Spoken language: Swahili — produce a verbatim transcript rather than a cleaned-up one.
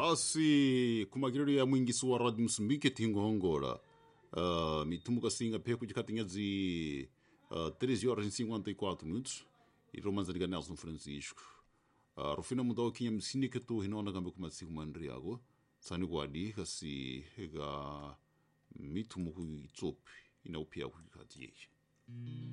basi kumagiriro ya mwingisi wa radio Msumbike tingo hongola uh, mitumuka singa peku jikatinha zi uh, treze horas e cinquenta e quatro minutos e romanza de Nelson Francisco uh, rufina mudao kinha msinike tu hinona gambe kumasiku mandriago sani guadi kasi ga mitumuku itsopi ina upia kujikatiye